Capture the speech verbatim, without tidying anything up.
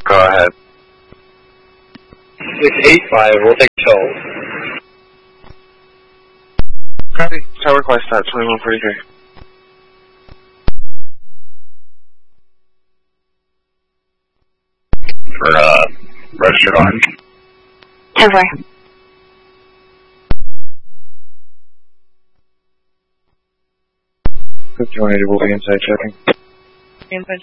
Go ahead. six eight five, we'll take control. Copy. Tower request at twenty-one forty-three. For, uh, registered on. ten four. fifty-one eighty will be inside checking. Inside